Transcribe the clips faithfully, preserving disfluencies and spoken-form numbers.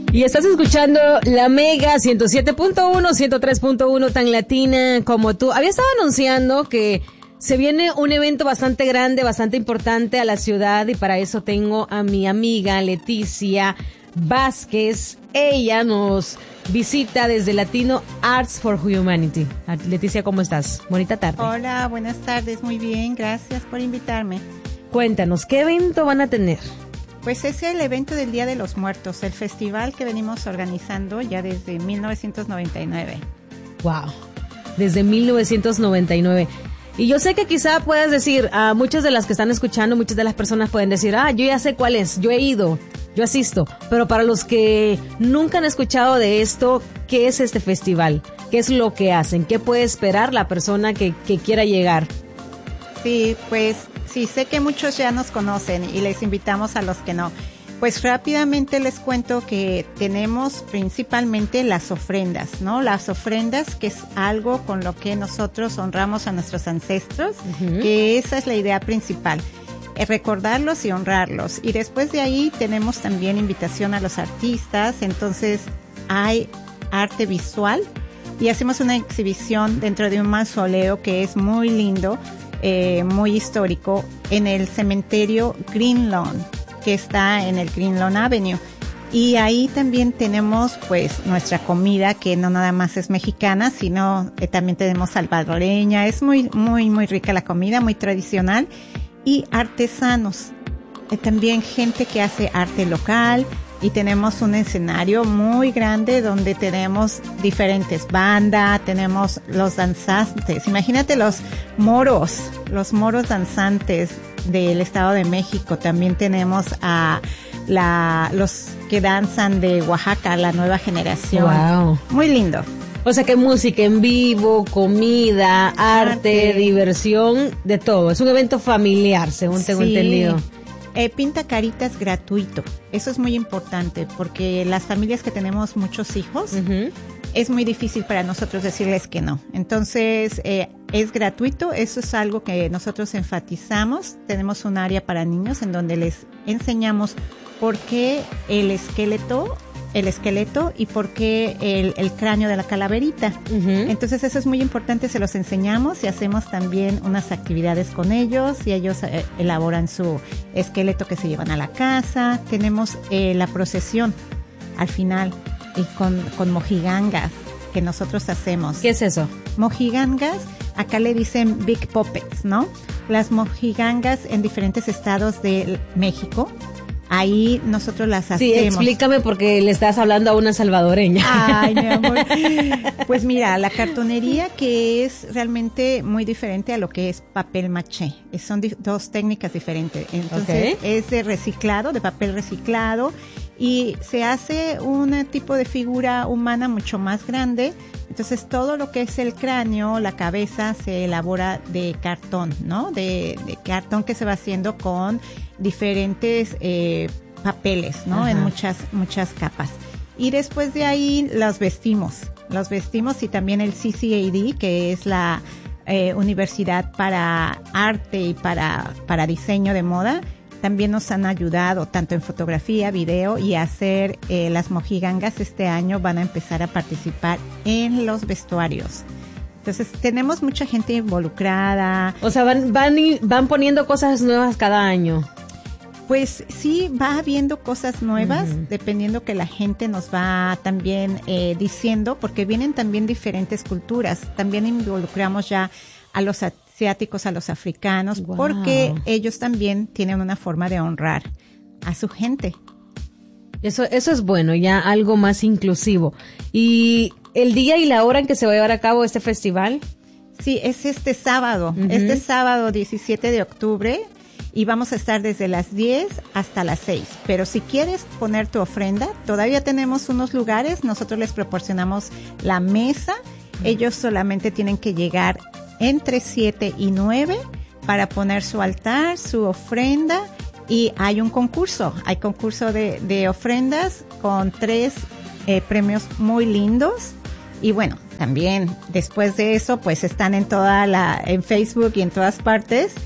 Y estás escuchando la Mega ciento siete punto uno, ciento tres punto uno, tan latina como tú. Había estado anunciando que se viene un evento bastante grande, bastante importante a la ciudad, y para eso tengo a mi amiga Leticia Vázquez. Ella nos visita desde Latino Arts for Humanity. Leticia, ¿cómo estás? Bonita tarde. Hola, buenas tardes, muy bien, gracias por invitarme. Cuéntanos, ¿qué evento van a tener? Pues es el evento del Día de los Muertos, el festival que venimos organizando ya desde mil novecientos noventa y nueve. Wow, desde mil novecientos noventa y nueve. Y yo sé que quizá puedas decir, a muchas de las que están escuchando, muchas de las personas pueden decir, ah, yo ya sé cuál es, yo he ido, yo asisto. Pero para los que nunca han escuchado de esto, ¿qué es este festival? ¿Qué es lo que hacen? ¿Qué puede esperar la persona que, que quiera llegar? Sí, pues sí, sé que muchos ya nos conocen y les invitamos a los que no. Pues rápidamente les cuento que tenemos principalmente las ofrendas, ¿no? Las ofrendas, que es algo con lo que nosotros honramos a nuestros ancestros, uh-huh. que esa es la idea principal, es recordarlos y honrarlos. Y después de ahí tenemos también invitación a los artistas, entonces hay arte visual y hacemos una exhibición dentro de un mausoleo que es muy lindo, eh, muy histórico, en el cementerio Green Lawn, que está en el Green Lawn Avenue. Y ahí también tenemos pues nuestra comida, que no nada más es mexicana, sino eh, también tenemos salvadoreña. Es muy, muy, muy rica la comida, muy tradicional. Y artesanos, eh, también gente que hace arte local. Y tenemos un escenario muy grande donde tenemos diferentes bandas, tenemos los danzantes. Imagínate los moros, los moros danzantes del Estado de México. También tenemos a la, los que danzan de Oaxaca, la nueva generación. Wow. Muy lindo. O sea que música en vivo, comida, arte, arte, diversión, de todo. Es un evento familiar, según tengo sí. entendido. Eh, pinta caritas gratuito. Eso es muy importante porque las familias que tenemos muchos hijos, uh-huh. es muy difícil para nosotros decirles que no. Entonces, eh, es gratuito. Eso es algo que nosotros enfatizamos. Tenemos un área para niños en donde les enseñamos por qué el esqueleto, el esqueleto y por qué el, el cráneo de la calaverita. Uh-huh. Entonces, eso es muy importante. Se los enseñamos y hacemos también unas actividades con ellos y ellos eh, elaboran su esqueleto que se llevan a la casa. Tenemos eh, la procesión al final y con, con mojigangas que nosotros hacemos. ¿Qué es eso? Mojigangas, acá le dicen big puppets, ¿no? Las mojigangas en diferentes estados de México. Ahí nosotros las hacemos. Sí, explícame porque le estás hablando a una salvadoreña. Ay, mi amor. Pues mira, la cartonería, que es realmente muy diferente a lo que es papel maché. Son di- dos técnicas diferentes. Entonces, okay. es de reciclado, de papel reciclado, y se hace un tipo de figura humana mucho más grande. Entonces, todo lo que es el cráneo, la cabeza, se elabora de cartón, ¿no? De, de cartón que se va haciendo con diferentes eh, papeles, ¿no? Ajá. En muchas, muchas capas. Y después de ahí los vestimos, los vestimos y también el C C A D, que es la eh, Universidad para Arte y para, para Diseño de Moda, también nos han ayudado tanto en fotografía, video y hacer eh, las mojigangas. Este año van a empezar a participar en los vestuarios. Entonces tenemos mucha gente involucrada. O sea, van, van, van poniendo cosas nuevas cada año. Pues sí, va habiendo cosas nuevas, uh-huh. dependiendo que la gente nos va también eh, diciendo, porque vienen también diferentes culturas. También involucramos ya a los asiáticos, a los africanos, wow. porque ellos también tienen una forma de honrar a su gente. Eso, eso es bueno, ya algo más inclusivo. ¿Y el día y la hora en que se va a llevar a cabo este festival? Sí, es este sábado, uh-huh. este sábado diecisiete de octubre. Y vamos a estar desde las diez hasta las seis. Pero si quieres poner tu ofrenda, todavía tenemos unos lugares. Nosotros les proporcionamos la mesa. Ellos solamente tienen que llegar entre siete y nueve para poner su altar, su ofrenda. Y hay un concurso. Hay concurso de, de ofrendas con tres eh, premios muy lindos. Y bueno, también después de eso, pues están en toda la, en Facebook y en todas partes.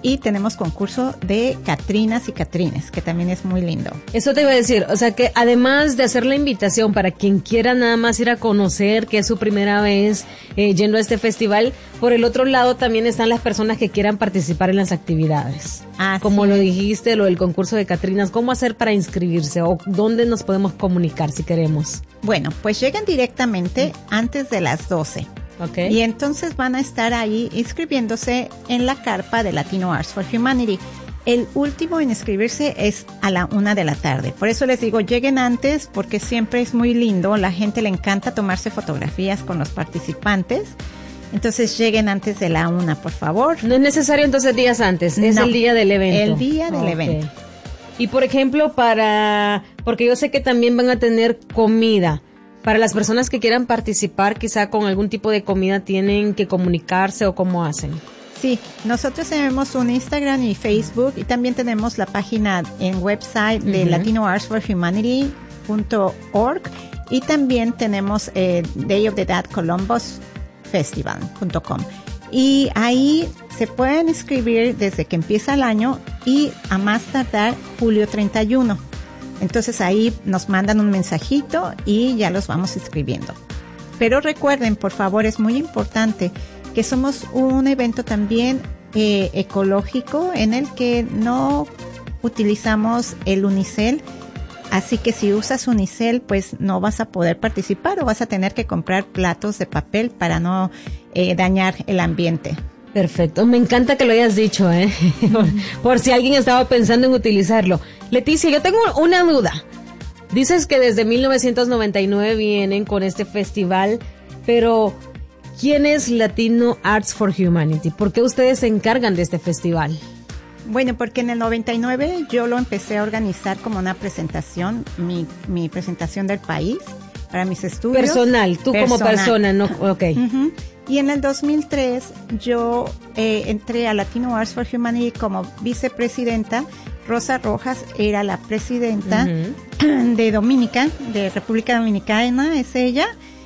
y tenemos concurso de Catrinas y Catrines, que también es muy lindo. Eso te iba a decir, o sea que además de hacer la invitación para quien quiera nada más ir a conocer, que es su primera vez eh, yendo a este festival, por el otro lado también están las personas que quieran participar en las actividades. Así Como es. lo dijiste, lo del concurso de Catrinas, ¿cómo hacer para inscribirse o dónde nos podemos comunicar si queremos? Bueno, pues llegan directamente antes de las doce. Okay. Y entonces van a estar ahí inscribiéndose en la carpa de Latino Arts for Humanity. El último en inscribirse es a la una de la tarde. Por eso les digo, lleguen antes porque siempre es muy lindo. La gente le encanta tomarse fotografías con los participantes. Entonces lleguen antes de la una, por favor. No es necesario entonces días antes, es No, el día del evento. El día del Okay. evento. Y por ejemplo, para, porque yo sé que también van a tener comida. Para las personas que quieran participar, quizá con algún tipo de comida tienen que comunicarse o cómo hacen. Sí, nosotros tenemos un Instagram y Facebook y también tenemos la página en website de Uh-huh. latino arts for humanity punto org y también tenemos eh, Day of the Dead Columbus Festival punto com. Y ahí se pueden inscribir desde que empieza el año y a más tardar julio treinta y uno. Entonces ahí nos mandan un mensajito y ya los vamos escribiendo. Pero recuerden, por favor, es muy importante que somos un evento también eh, ecológico en el que no utilizamos el unicel. Así que si usas unicel, pues no vas a poder participar o vas a tener que comprar platos de papel para no eh, dañar el ambiente. Perfecto, me encanta que lo hayas dicho, ¿eh? por, por si alguien estaba pensando en utilizarlo. Leticia, yo tengo una duda. Dices que desde mil novecientos noventa y nueve vienen con este festival, pero ¿quién es Latino Arts for Humanity? ¿Por qué ustedes se encargan de este festival? Bueno, porque en el noventa y nueve yo lo empecé a organizar como una presentación, mi, mi presentación del país para mis estudios. Personal, tú Personal. como persona, no, ok. Uh-huh. Y en el dos mil tres yo eh, entré a Latino Arts for Humanity como vicepresidenta. Rosa Rojas era la presidenta uh-huh. de Dominica, de República Dominicana, es ella.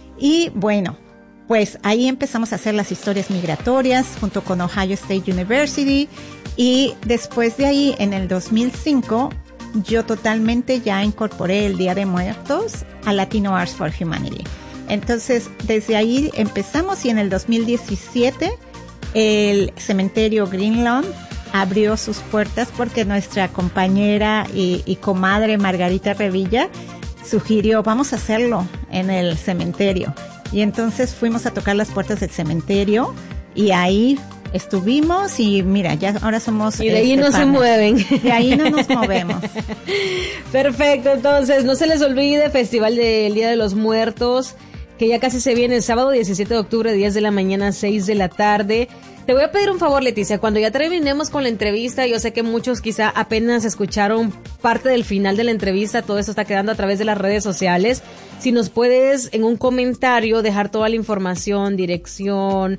Y bueno, pues ahí empezamos a hacer las historias migratorias junto con Ohio State University. Y después de ahí, en el dos mil cinco, yo totalmente ya incorporé el Día de Muertos a Latino Arts for Humanity. Entonces, desde ahí empezamos y en el dos mil diecisiete el cementerio Greenlawn abrió sus puertas porque nuestra compañera y, y comadre Margarita Revilla sugirió, vamos a hacerlo en el cementerio. Y entonces fuimos a tocar las puertas del cementerio y ahí estuvimos y mira, ya ahora somos... Y de ahí este, no partners. se mueven. De ahí no nos movemos. Perfecto, entonces no se les olvide, Festival del Día de los Muertos, que ya casi se viene el sábado diecisiete de octubre, diez de la mañana, seis de la tarde. Te voy a pedir un favor, Leticia, cuando ya terminemos con la entrevista, yo sé que muchos quizá apenas escucharon parte del final de la entrevista, todo eso está quedando a través de las redes sociales. Si nos puedes en un comentario dejar toda la información, dirección,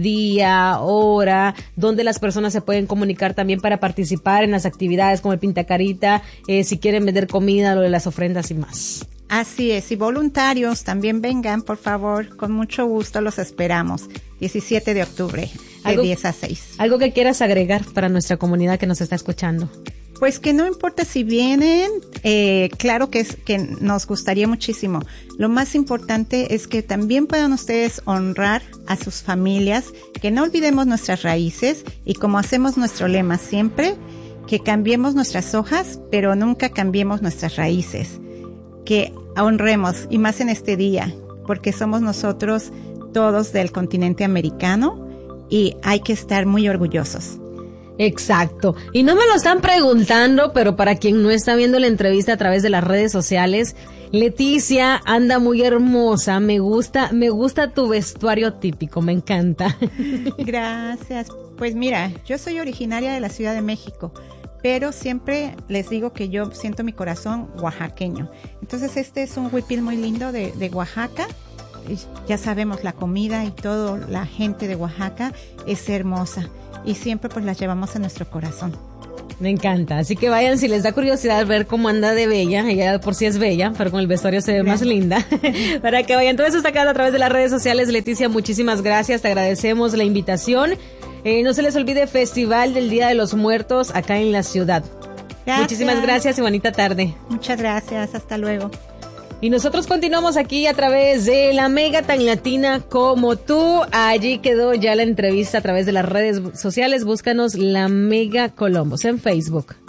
día, hora, donde las personas se pueden comunicar también para participar en las actividades como el Pintacarita, eh, si quieren vender comida, lo de las ofrendas y más. Así es, y voluntarios también vengan, por favor, con mucho gusto los esperamos, diecisiete de octubre, de diez a seis. ¿Algo que quieras agregar para nuestra comunidad que nos está escuchando? Pues que no importa si vienen, eh, claro que es que nos gustaría muchísimo. Lo más importante es que también puedan ustedes honrar a sus familias, que no olvidemos nuestras raíces y como hacemos nuestro lema siempre, que cambiemos nuestras hojas, pero nunca cambiemos nuestras raíces. Que honremos, y más en este día, porque somos nosotros todos del continente americano y hay que estar muy orgullosos. Exacto. Y no me lo están preguntando, pero para quien no está viendo la entrevista a través de las redes sociales, Leticia anda muy hermosa, me gusta, me gusta tu vestuario típico, me encanta. Gracias. Pues mira, yo soy originaria de la Ciudad de México, pero siempre les digo que yo siento mi corazón oaxaqueño. Entonces este es un huipil muy lindo de, de Oaxaca. Y ya sabemos la comida y todo, la gente de Oaxaca es hermosa y siempre pues las llevamos a nuestro corazón. Me encanta, así que vayan si les da curiosidad ver cómo anda de bella, ella por sí es bella, pero con el vestuario se ve más linda, para que vayan. Todo eso está acá a través de las redes sociales. Leticia, muchísimas gracias, te agradecemos la invitación. Eh, no se les olvide Festival del Día de los Muertos acá en la ciudad. Gracias. Muchísimas gracias y bonita tarde. Muchas gracias, hasta luego. Y nosotros continuamos aquí a través de la Mega tan latina como tú. Allí quedó ya la entrevista a través de las redes sociales. Búscanos La Mega Columbus en Facebook.